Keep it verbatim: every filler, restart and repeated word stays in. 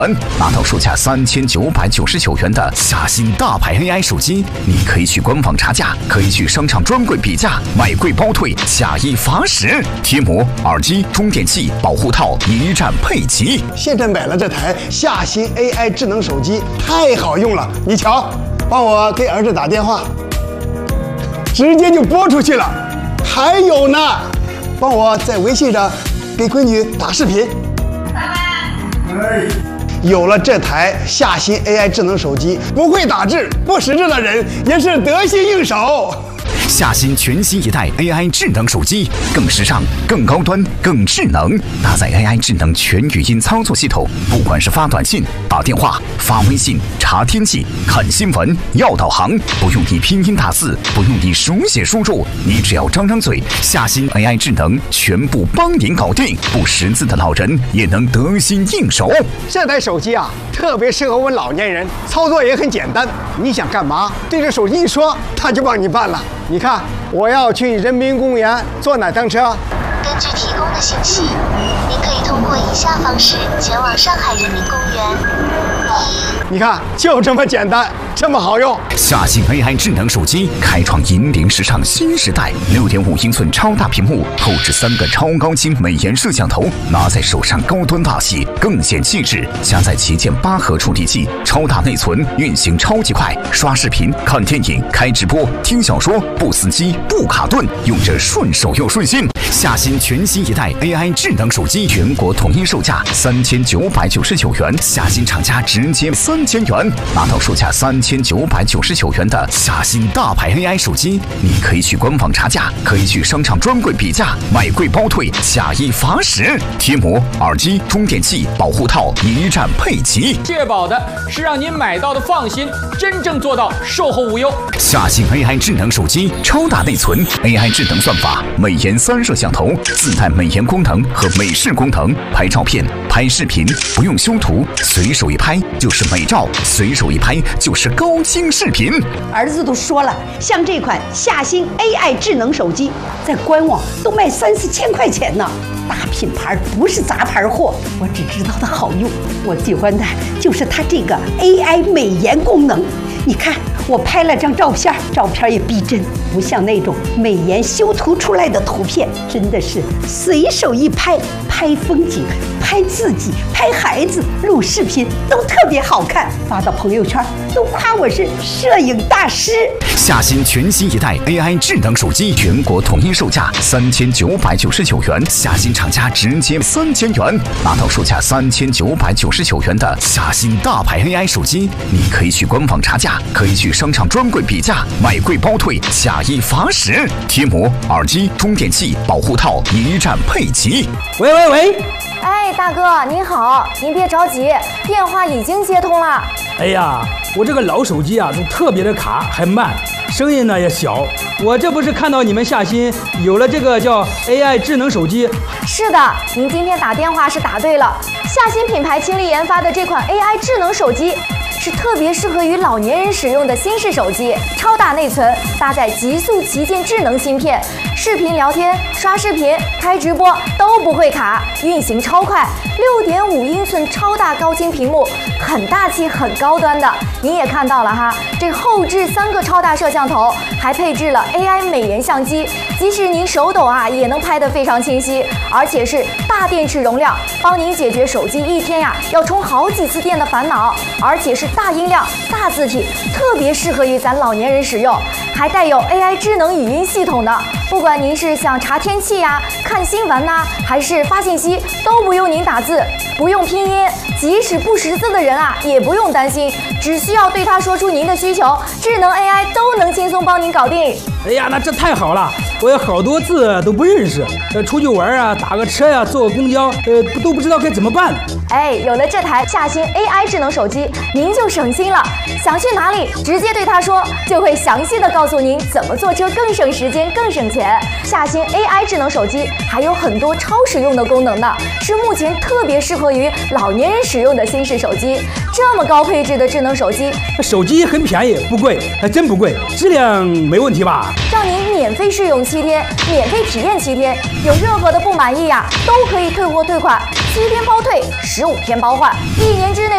拿到售价三千九百九十九元的夏新大牌 A I 手机，你可以去官网查价，可以去商场专柜比价，买贵包退，下一罚十。贴膜、耳机、充电器、保护套一站配齐。 现在买了这台夏新 A I 智能手机，太好用了。你瞧，帮我给儿子打电话，直接就拨出去了。还有呢，帮我在微信上给闺女打视频。哎。有了这台夏新 A I 智能手机，不会打字、不识字的人也是得心应手。 夏新全新一代 A I 智能手机，更时尚、更高端、更智能，搭载 A I 智能全语音操作系统，不管是发短信、打电话、发微信、查天气、看新闻、要导航，不用你拼音打字，不用你手写输入，你只要张张嘴，夏新 A I 智能全部帮您搞定，不识字的老人也能得心应手。 这台手机啊，特别适合我们老年人，操作也很简单。你想干嘛，对着手机一说，它就帮你办了。你看，我要去人民公园坐哪趟车？ 根据提供的信息，您可以通过以下方式前往上海人民公园。 你看，就这么简单，这么好用。 夏新 A I 智能手机开创引领时尚新时代，六点五英寸超大屏幕，后置三个超高清美颜摄像头，拿在手上高端大气，更显气质。加载旗舰八核处理器，超大内存，运行超级快，刷视频、看电影、开直播、听小说，不死机、不卡顿，用着顺手又顺心。夏新全新一代 A I 智能手机，全国统一售价三千九百九十九元，夏新厂家直接三千元。拿到售价三千九百九十九元的夏新大牌 A I 手机，你可以去官网查价，可以去商场专柜比价，买贵包退，下一罚十。贴膜、耳机、充电器、保护套一站配齐， 确保的是让您买到的放心，真正做到售后无忧。 夏新 A I 智能手机，超大内存 ，A I 智能算法，美颜三摄像头，自带美颜功能和美视功能，拍照片、拍视频不用修图，随手一拍就是美照，随手一拍就是高清视频。 儿子都说了，像这款夏新 A I 智能手机，在官网都卖三四千块钱呢。大品牌不是杂牌货，我只知道它好用。我喜欢的就是它这个 A I 美颜功能。你看，我拍了张照片，照片也逼真，不像那种美颜修图出来的图片，真的是随手一拍，拍风景、拍自己、拍孩子、录视频都特别好看，发到朋友圈都夸我是摄影大师。 夏新全新一代 A I 智能手机，全国统一售价三千九百九十九元，夏新厂家直接三千元。拿到售价三千九百九十九元的夏新大牌 A I 手机，你可以去官网查价，可以去商场专柜比价，买贵包退，下一罚十。贴膜、耳机、充电器、保护套一站配齐。 喂喂喂！ 哎，大哥您好，您别着急，电话已经接通了。 哎呀，我这个老手机啊，就特别的卡，还慢，声音呢也小。我这不是看到你们夏新有了这个叫 A I 智能手机？ 是的，您今天打电话是打对了。夏新品牌倾力研发的这款 A I 智能手机，是特别适合于老年人使用的新式手机，超大内存，搭载极速旗舰智能芯片，视频聊天、刷视频、开直播都不会卡，运行超快，六点五英寸超大高清屏幕，很大气、很高端的。您也看到了哈，这后置三个超大摄像头，还配置了 A I 美颜相机，即使您手抖啊，也能拍得非常清晰，而且是大电池容量，帮您解决手机一天呀要充好几次电的烦恼，而且是大音量、大字体，特别适合于咱老年人使用，还带有 A I 智能语音系统的。不管您是想查天气呀、看新闻呐、啊，还是发信息，都不用您打字，不用拼音，即使不识字的人啊，也不用担心，只需要对他说出您的需求，智能 A I 都能轻松帮您搞定。 哎呀，那这太好了！我有好多字都不认识，呃，出去玩啊，打个车呀、啊，坐个公交，呃，都不知道该怎么办。 哎，有了这台夏新 A I 智能手机，您就省心了。想去哪里，直接对他说，就会详细的告诉您怎么坐车更省时间、更省钱。夏新 A I 智能手机还有很多超实用的功能呢，是目前特别适合于老年人使用的新式手机。这么高配置的智能手机， 手机很便宜，不贵，还真不贵，质量没问题吧？ 让您免费试用七天，免费体验七天，有任何的不满意呀、啊，都可以退货退款，七天包退，十五天包换，一年之内